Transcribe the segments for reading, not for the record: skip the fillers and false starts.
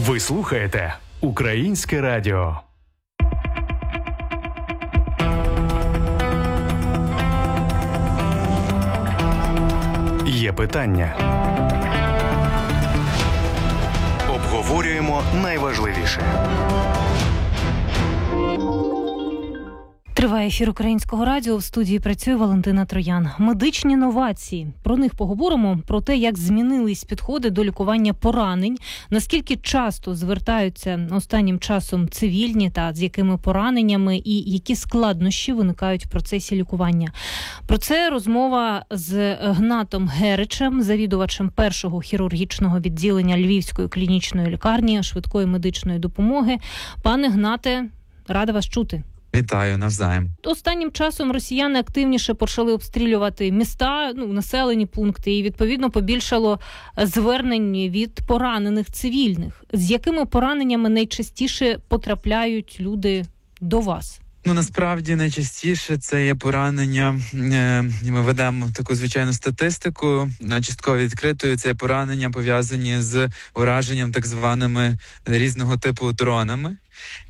Ви слухаєте Українське радіо. Є питання. Обговорюємо найважливіше. Триває ефір Українського радіо. В студії працює Валентина Троян. Медичні новації. Про них поговоримо, про те, як змінились підходи до лікування поранень, наскільки часто звертаються останнім часом цивільні та з якими пораненнями і які складнощі виникають в процесі лікування. Про це розмова з Гнатом Геричем, завідувачем першого хірургічного відділення Львівської клінічної лікарні швидкої медичної допомоги. Пане Гнате, рада вас чути. Вітаю, навзаєм. Останнім часом росіяни активніше почали обстрілювати міста, населені пункти, і, відповідно, побільшало звернень від поранених цивільних. З якими пораненнями найчастіше потрапляють люди до вас? Насправді, найчастіше це є поранення, ми ведемо таку звичайну статистику, частково відкритою, це поранення пов'язані з ураженням так званими різного типу дронами.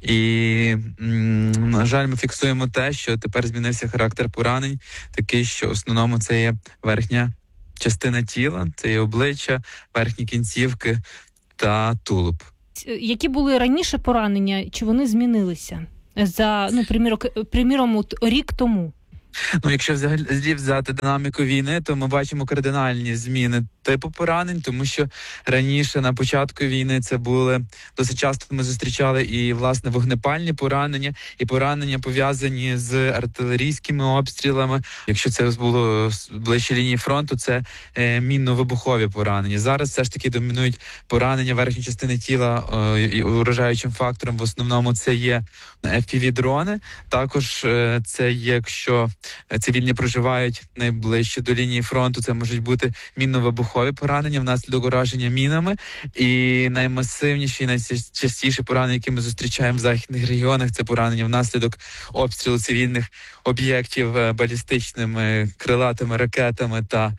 І, на жаль, ми фіксуємо те, що тепер змінився характер поранень, такий, що в основному це є верхня частина тіла, це є обличчя, верхні кінцівки та тулуб. Які були раніше поранення, чи вони змінилися? За, приміром, рік тому. Якщо взагалі взяти динаміку війни, то ми бачимо кардинальні зміни типу поранень, тому що раніше на початку війни це були досить часто ми зустрічали і, власне, вогнепальні поранення, і поранення пов'язані з артилерійськими обстрілами. Якщо це було ближче лінії фронту, це мінно-вибухові поранення. Зараз все ж таки домінують поранення верхньої частини тіла і уражаючим фактором. В основному це є FPV-дрони. Також це є, якщо цивільні проживають найближче до лінії фронту, це можуть бути мінно-вибухові поранення внаслідок ураження мінами. І наймасивніші, найчастіші поранення, які ми зустрічаємо в західних регіонах, це поранення внаслідок обстрілу цивільних об'єктів балістичними крилатими ракетами та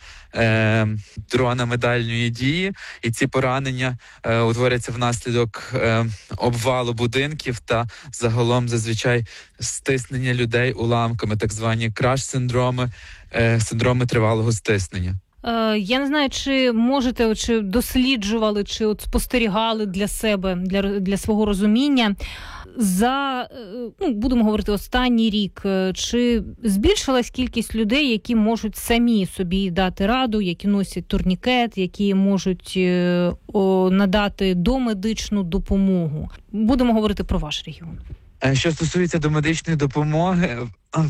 дронами дальньої дії. І ці поранення утворяться внаслідок обвалу будинків та загалом зазвичай стиснення людей уламками, так звані краш-синдроми, синдроми тривалого стиснення. Я не знаю, чи можете, чи досліджували, чи спостерігали для себе, для свого розуміння, за, будемо говорити, останній рік, чи збільшилась кількість людей, які можуть самі собі дати раду, які носять турнікет, які можуть надати домедичну допомогу? Будемо говорити про ваш регіон. Що стосується домедичної допомоги,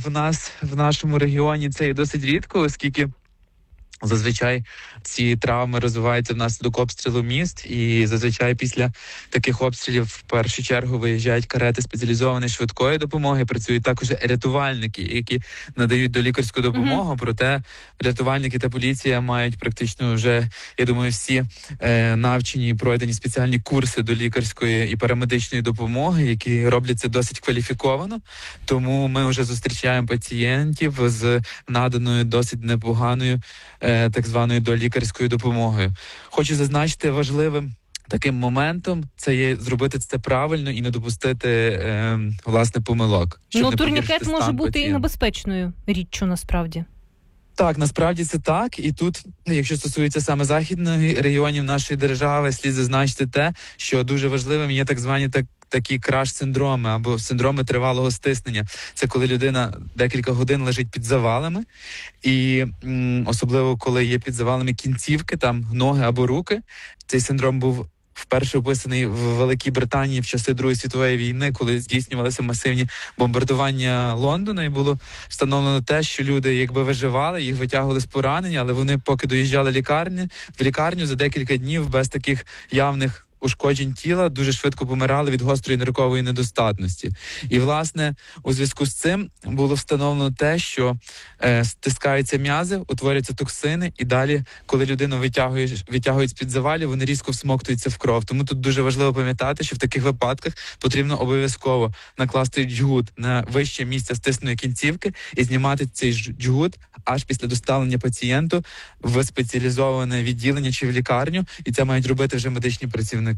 в нашому регіоні це є досить рідко, оскільки зазвичай ці травми розвиваються внаслідок обстрілу міст, і зазвичай після таких обстрілів в першу чергу виїжджають карети спеціалізованої швидкої допомоги, працюють також рятувальники, які надають долікарську допомогу, проте рятувальники та поліція мають практично вже, я думаю, всі навчені і пройдені спеціальні курси долікарської і парамедичної допомоги, які роблять це досить кваліфіковано, тому ми вже зустрічаємо пацієнтів з наданою досить непоганою так званою долікарською допомогою. Хочу зазначити важливим таким моментом це є зробити це правильно і не допустити, власне, помилок. Турнікет може бути і небезпечною річчю, насправді. Так, насправді це так. І тут, якщо стосується саме західних регіонів нашої держави, слід зазначити те, що дуже важливим є так звані такі краш-синдроми або синдроми тривалого стиснення. Це коли людина декілька годин лежить під завалами, і особливо коли є під завалами кінцівки, там ноги або руки. Цей синдром був вперше описаний в Великій Британії в часи Другої світової війни, коли здійснювалися масивні бомбардування Лондона, і було встановлено те, що люди якби виживали, їх витягували з поранення, але вони поки доїжджали в лікарню за декілька днів без таких явних ушкоджень тіла дуже швидко помирали від гострої ниркової недостатності. І, власне, у зв'язку з цим було встановлено те, що стискаються м'язи, утворюються токсини, і далі, коли людину витягують з-під завалів, вони різко всмоктуються в кров. Тому тут дуже важливо пам'ятати, що в таких випадках потрібно обов'язково накласти джгут на вище місце стисненої кінцівки і знімати цей джгут аж після доставлення пацієнту в спеціалізоване відділення чи в лікарню, і це мають робити вже медичні працівники.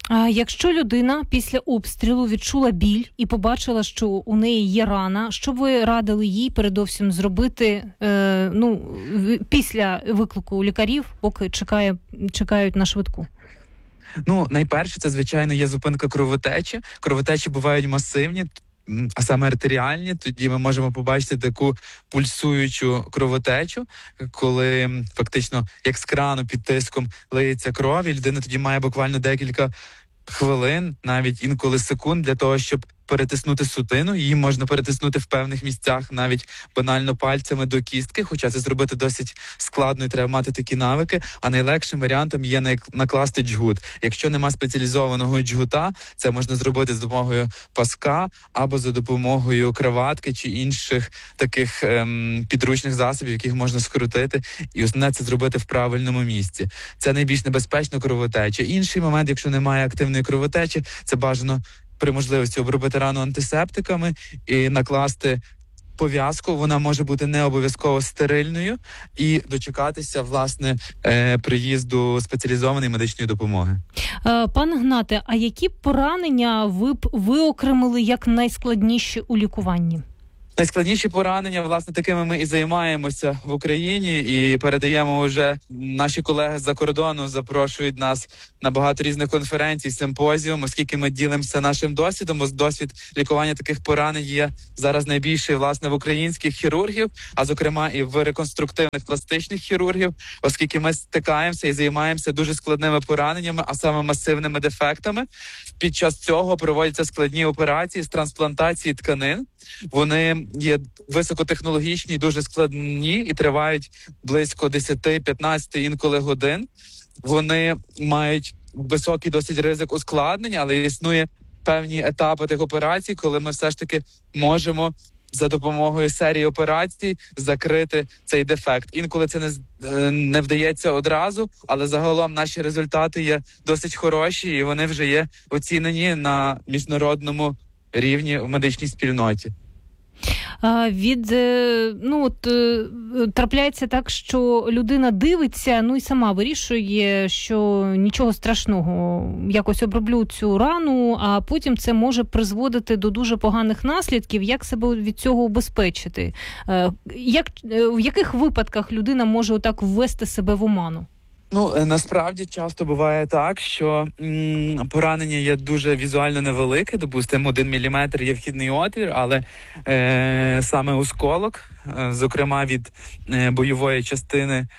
А якщо людина після обстрілу відчула біль і побачила, що у неї є рана, що б ви радили їй передовсім зробити після виклику лікарів, поки чекають на швидку? Найперше, це, звичайно, є зупинка кровотечі. Кровотечі бувають масивні, а саме артеріальні. Тоді ми можемо побачити таку пульсуючу кровотечу, коли фактично як з крану під тиском лиється кров, і людина тоді має буквально декілька хвилин, навіть інколи секунд, для того, щоб перетиснути судину. Її можна перетиснути в певних місцях, навіть банально пальцями до кістки, хоча це зробити досить складно і треба мати такі навики, а найлегшим варіантом є накласти джгут. Якщо нема спеціалізованого джгута, це можна зробити за допомогою паска або за допомогою краватки чи інших таких підручних засобів, яких можна скрутити, і основне це зробити в правильному місці. Це найбільш небезпечно кровотеча. Інший момент, якщо немає активної кровотечі, це бажано при можливості обробити рану антисептиками і накласти пов'язку. Вона може бути не обов'язково стерильною, і дочекатися, власне, приїзду спеціалізованої медичної допомоги. Пане Гнате, а які поранення ви б виокремили як найскладніші у лікуванні? Найскладніші поранення, власне, такими ми і займаємося в Україні, і передаємо вже, наші колеги з-за кордону запрошують нас на багато різних конференцій, симпозіум, оскільки ми ділимося нашим досвідом, бо досвід лікування таких поранень є зараз найбільший, власне, в українських хірургів, а зокрема і в реконструктивних пластичних хірургів, оскільки ми стикаємося і займаємося дуже складними пораненнями, а саме масивними дефектами. Під час цього проводяться складні операції з трансплантації тканин. Вони є високотехнологічні, дуже складні і тривають близько 10-15 інколи годин. Вони мають високий досить ризик ускладнення, але існує певні етапи тих операцій, коли ми все ж таки можемо за допомогою серії операцій закрити цей дефект. Інколи це не вдається одразу, але загалом наші результати є досить хороші, і вони вже є оцінені на міжнародному рівні в медичній спільноті. Трапляється так, що людина дивиться, і сама вирішує, що нічого страшного, якось оброблю цю рану, а потім це може призводити до дуже поганих наслідків. Як себе від цього убезпечити? В яких випадках людина може отак ввести себе в оману? Насправді часто буває так, що поранення є дуже візуально невелике, допустимо, 1 міліметр є вхідний отвір, але саме осколок, зокрема від бойової частини,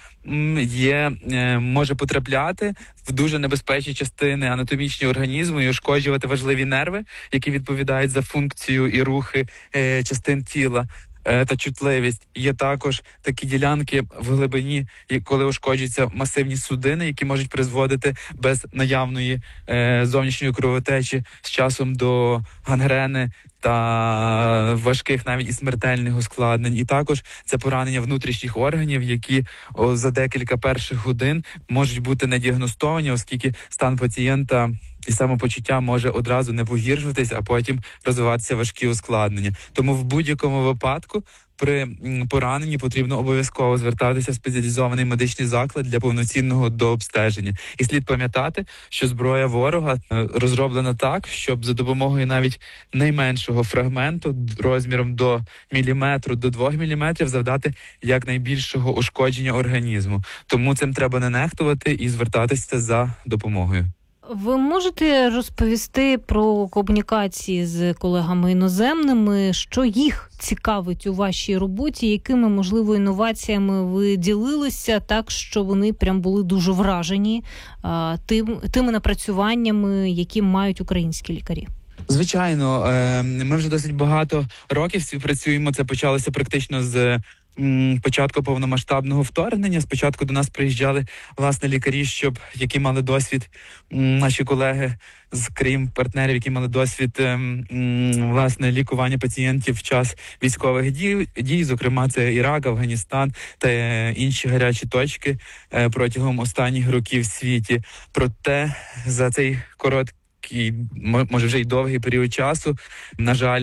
може потрапляти в дуже небезпечні частини анатомічні організму і ушкоджувати важливі нерви, які відповідають за функцію і рухи частин тіла та чутливість. Є також такі ділянки в глибині, коли ушкоджуються масивні судини, які можуть призводити без наявної зовнішньої кровотечі з часом до гангрени та важких навіть і смертельних ускладнень. І також це поранення внутрішніх органів, які за декілька перших годин можуть бути не діагностовані, оскільки стан пацієнта і самопочуття може одразу не погіршуватись, а потім розвиватися важкі ускладнення. Тому в будь-якому випадку при пораненні потрібно обов'язково звертатися в спеціалізований медичний заклад для повноцінного дообстеження. І слід пам'ятати, що зброя ворога розроблена так, щоб за допомогою навіть найменшого фрагменту розміром до міліметру, до 2 міліметрів завдати якнайбільшого ушкодження організму. Тому цим треба не нехтувати і звертатися за допомогою. Ви можете розповісти про комунікації з колегами іноземними, що їх цікавить у вашій роботі, якими, можливо, інноваціями ви ділилися так, що вони прям були дуже вражені тими напрацюваннями, які мають українські лікарі? Звичайно, ми вже досить багато років співпрацюємо. Це почалося практично з початку повномасштабного вторгнення. Спочатку до нас приїжджали, власне, лікарі, які мали досвід, наші колеги з країн партнерів, які мали досвід, власне, лікування пацієнтів в час військових дій, зокрема, це Ірак, Афганістан та інші гарячі точки протягом останніх років в світі. Проте за цей короткий, може вже й довгий період часу, на жаль,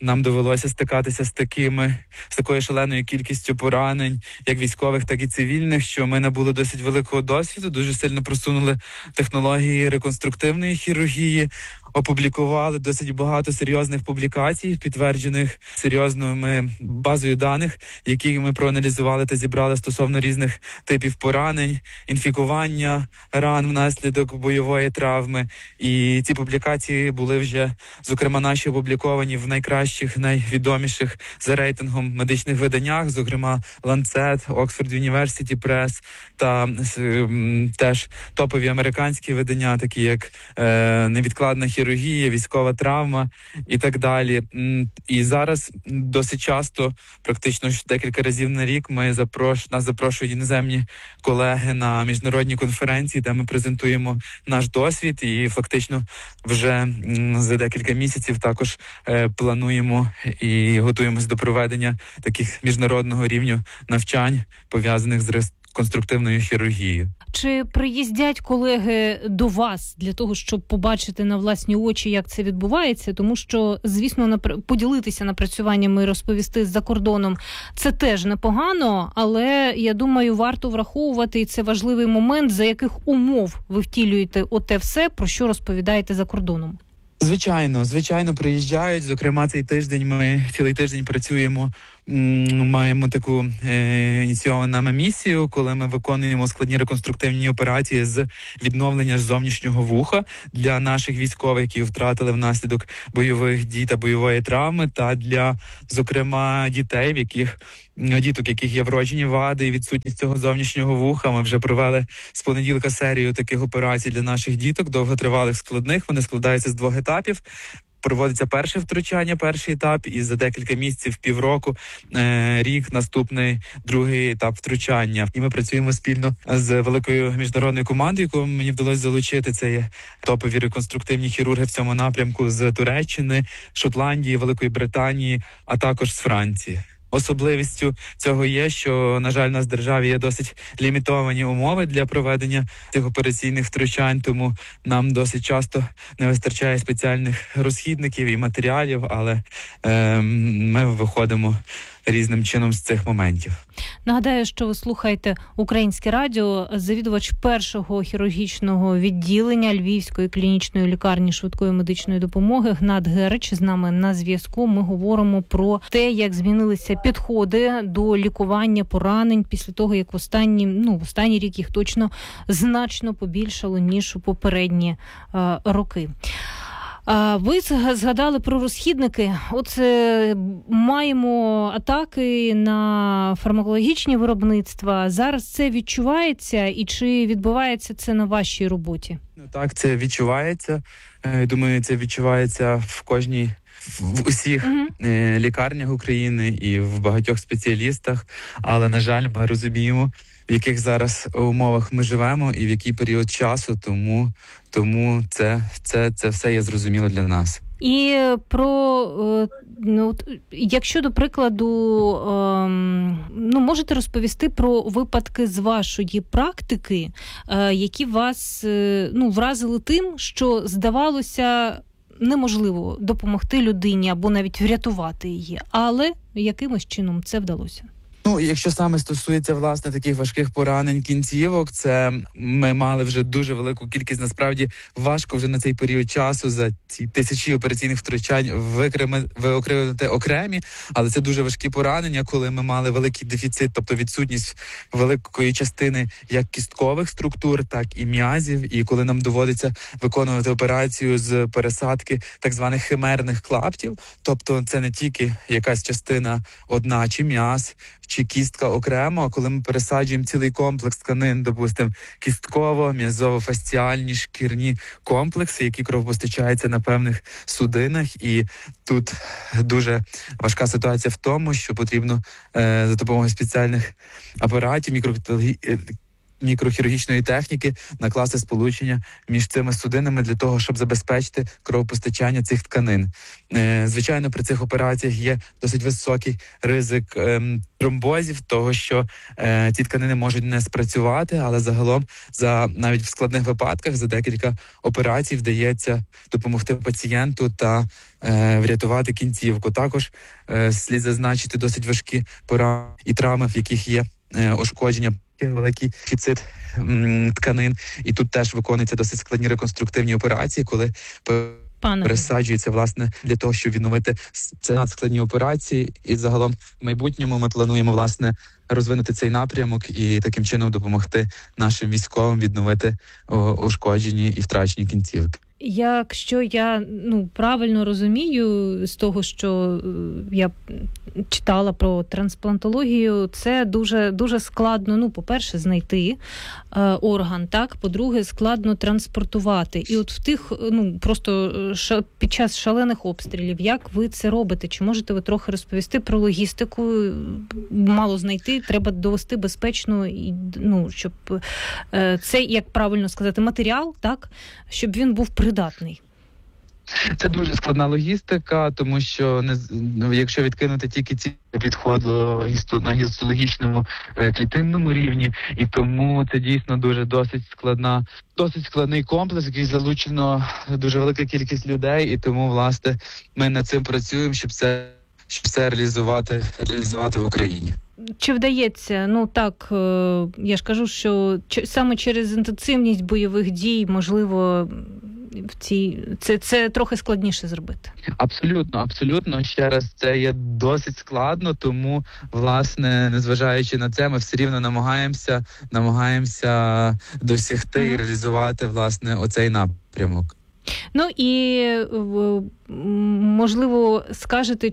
нам довелося стикатися з такою шаленою кількістю поранень, як військових, так і цивільних, що ми набули досить великого досвіду, дуже сильно просунули технології реконструктивної хірургії, опублікували досить багато серйозних публікацій, підтверджених серйозною базою даних, які ми проаналізували та зібрали стосовно різних типів поранень, інфікування ран внаслідок бойової травми. І ці публікації були вже, зокрема, наші опубліковані в найкращих, найвідоміших за рейтингом медичних виданнях, зокрема Lancet, Oxford University Press та теж топові американські видання, такі як невідкладна хірургія, військова травма і так далі. І зараз досить часто, практично декілька разів на рік, нас запрошують іноземні колеги на міжнародні конференції, де ми презентуємо наш досвід, і фактично вже за декілька місяців також плануємо і готуємося до проведення таких міжнародного рівня навчань, пов'язаних з реконструктивною хірургією. Чи приїздять колеги до вас для того, щоб побачити на власні очі, як це відбувається? Тому що, звісно, поділитися напрацюваннями і розповісти за кордоном – це теж непогано, але, я думаю, варто враховувати, і це важливий момент, за яких умов ви втілюєте оте все, про що розповідаєте за кордоном. Звичайно, приїжджають. Зокрема, ми цілий тиждень працюємо, маємо таку ініційовану місію, коли ми виконуємо складні реконструктивні операції з відновлення зовнішнього вуха для наших військових, які втратили внаслідок бойових дій та бойової травми, та для, зокрема, діток, яких є вроджені вади і відсутність цього зовнішнього вуха. Ми вже провели з понеділка серію таких операцій для наших діток, довготривалих, складних. Вони складаються з 2 етапів. Проводиться перше втручання, перший етап, і за декілька місяців, півроку, рік, наступний, другий етап втручання. І ми працюємо спільно з великою міжнародною командою, яку мені вдалося залучити. Це є топові реконструктивні хірурги в цьому напрямку з Туреччини, Шотландії, Великої Британії, а також з Франції. Особливістю цього є, що, на жаль, у нас в державі є досить лімітовані умови для проведення цих операційних втручань, тому нам досить часто не вистачає спеціальних розхідників і матеріалів, але ми виходимо різним чином з цих моментів. Нагадаю, що ви слухаєте Українське радіо. Завідувач першого хірургічного відділення Львівської клінічної лікарні швидкої медичної допомоги Гнат Герич з нами на зв'язку. Ми говоримо про те, як змінилися підходи до лікування поранень після того, як в останній рік їх точно значно побільшало, ніж у попередні роки. Ви згадали про розхідники. Маємо атаки на фармакологічні виробництва. Зараз це відчувається, і чи відбувається це на вашій роботі? Так, це відчувається. Думаю, це відчувається в усіх лікарнях України і в багатьох спеціалістах. Але, на жаль, ми розуміємо, в яких зараз умовах ми живемо і в який період часу, тому це все є зрозуміло для нас. І якщо, до прикладу, можете розповісти про випадки з вашої практики, які вас вразили тим, що здавалося неможливо допомогти людині або навіть врятувати її, але якимось чином це вдалося? Якщо саме стосується, власне, таких важких поранень кінцівок, це ми мали вже дуже велику кількість, насправді важко вже на цей період часу за ці тисячі операційних втручань виокремити окремі, але це дуже важкі поранення, коли ми мали великий дефіцит, тобто відсутність великої частини як кісткових структур, так і м'язів, і коли нам доводиться виконувати операцію з пересадки так званих химерних клаптів, тобто це не тільки якась частина одна, чи м'яз, чи кістка окремо, а коли ми пересаджуємо цілий комплекс тканин, допустимо, кістково, м'язово-фасціальні, шкірні комплекси, які кровопостачаються на певних судинах. І тут дуже важка ситуація в тому, що потрібно за допомогою спеціальних апаратів, мікрохірургічної техніки накласти сполучення між цими судинами для того, щоб забезпечити кровопостачання цих тканин. Звичайно, при цих операціях є досить високий ризик тромбозів, того, що ці тканини можуть не спрацювати, але загалом навіть в складних випадках за декілька операцій вдається допомогти пацієнту та врятувати кінцівку. Також слід зазначити досить важкі поранення і травми, в яких є ушкодження, великий дефіцит тканин. І тут теж виконуються досить складні реконструктивні операції, коли пересаджується, власне, для того, щоб відновити це надскладні операції. І загалом в майбутньому ми плануємо, власне, розвинути цей напрямок і таким чином допомогти нашим військовим відновити ушкоджені і втрачені кінцівки. Якщо я правильно розумію з того, що я читала про трансплантологію, це дуже складно, по-перше, знайти орган, так, по-друге, складно транспортувати. І от в тих, просто під час шалених обстрілів, як ви це робите? Чи можете ви трохи розповісти про логістику? Мало знайти, треба довести безпечно, щоб цей, як правильно сказати, матеріал, так, щоб він був придатний. Це дуже складна логістика, тому що якщо відкинути тільки ці підходи на гістологічному клітинному рівні, і тому це дійсно досить складний комплекс, який залучено дуже велика кількість людей, і тому, власне, ми над цим працюємо, щоб це реалізувати в Україні. Чи вдається? Я ж кажу, що саме через інтенсивність бойових дій, можливо, це трохи складніше зробити. Абсолютно. Ще раз, це є досить складно, тому, власне, незважаючи на це, ми все рівно намагаємося досягти і реалізувати, власне, оцей напрямок. І, можливо, скажете,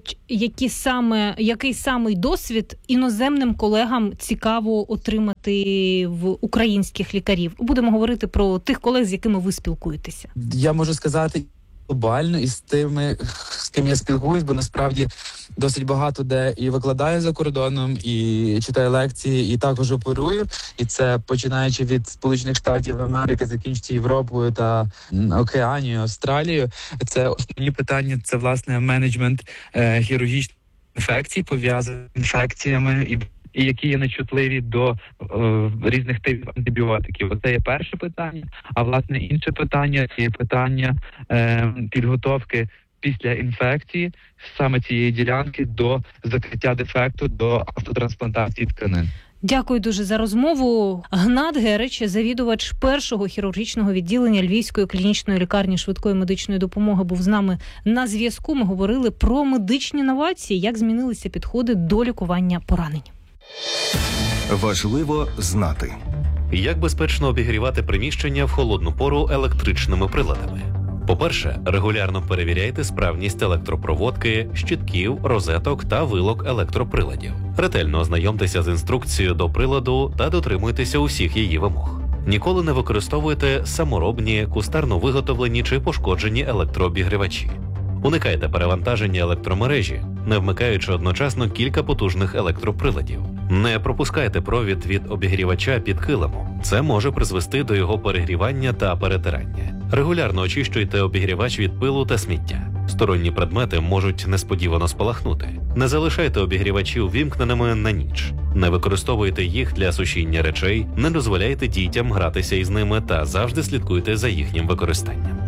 який самий досвід іноземним колегам цікаво отримати в українських лікарів? Будемо говорити про тих колег, з якими ви спілкуєтеся. Я можу сказати глобально із тими, з ким я спілкуюсь, бо насправді досить багато де і викладаю за кордоном, і читаю лекції, і також оперую. І це починаючи від Сполучених Штатів Америки, закінчуючи Європою та Океанією, Австралією. Це основні питання, це, власне, менеджмент хірургічних інфекцій, пов'язаних з інфекціями і які є нечутливі до різних типів антибіотиків. Оце є перше питання. А, власне, інше питання – це питання підготовки після інфекції саме цієї ділянки до закриття дефекту, до автотрансплантації тканин. Дякую дуже за розмову. Гнат Герич, завідувач першого хірургічного відділення Львівської клінічної лікарні швидкої медичної допомоги, був з нами на зв'язку. Ми говорили про медичні новації, як змінилися підходи до лікування поранень. Важливо знати, як безпечно обігрівати приміщення в холодну пору електричними приладами. По-перше, регулярно перевіряйте справність електропроводки, щитків, розеток та вилок електроприладів. Ретельно ознайомтеся з інструкцією до приладу та дотримуйтеся усіх її вимог. Ніколи не використовуйте саморобні, кустарно виготовлені чи пошкоджені електрообігрівачі. Уникайте перевантаження електромережі, не вмикаючи одночасно кілька потужних електроприладів. Не пропускайте провід від обігрівача під килимом. Це може призвести до його перегрівання та перетирання. Регулярно очищуйте обігрівач від пилу та сміття. Сторонні предмети можуть несподівано спалахнути. Не залишайте обігрівачі увімкненими на ніч. Не використовуйте їх для сушіння речей, не дозволяйте дітям гратися із ними та завжди слідкуйте за їхнім використанням.